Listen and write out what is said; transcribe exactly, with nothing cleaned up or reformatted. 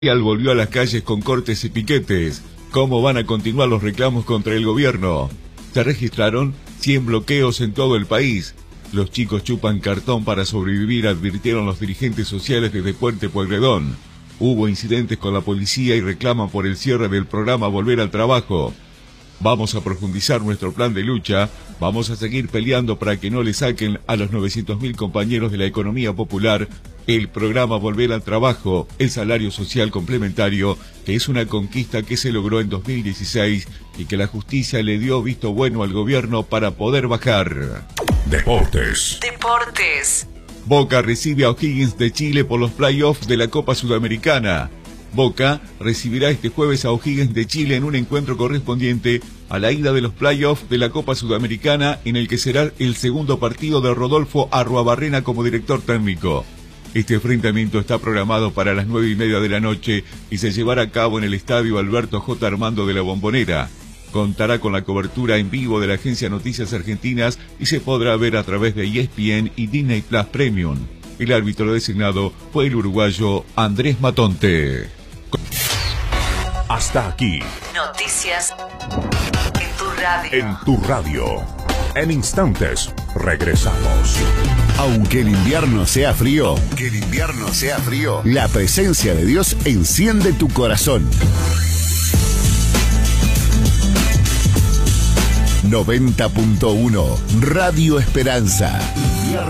Volvió a las calles con cortes y piquetes. ¿Cómo van a continuar los reclamos contra el gobierno? Se registraron cien bloqueos en todo el país. Los chicos chupan cartón para sobrevivir, advirtieron los dirigentes sociales desde Puente Pueyrredón. Hubo incidentes con la policía y reclaman por el cierre del programa Volver al Trabajo. Vamos a profundizar nuestro plan de lucha. Vamos a seguir peleando para que no le saquen a los novecientos mil compañeros de la economía popular el programa Volver al Trabajo, el salario social complementario, que es una conquista que se logró en dos mil dieciséis y que la justicia le dio visto bueno al gobierno para poder bajar. Deportes. Deportes. Boca recibe a O'Higgins de Chile por los playoffs de la Copa Sudamericana. Boca recibirá este jueves a O'Higgins de Chile en un encuentro correspondiente a la ida de los playoffs de la Copa Sudamericana, en el que será el segundo partido de Rodolfo Arruabarrena como director técnico. Este enfrentamiento está programado para las nueve y media de la noche y se llevará a cabo en el estadio Alberto J. Armando de la Bombonera. Contará con la cobertura en vivo de la agencia Noticias Argentinas y se podrá ver a través de E S P N y Disney Plus Premium. El árbitro designado fue el uruguayo Andrés Matonte. Hasta aquí. Noticias en tu radio. En tu radio. En instantes regresamos. Aunque el invierno sea frío, que el invierno sea frío, la presencia de Dios enciende tu corazón. noventa punto uno Radio Esperanza.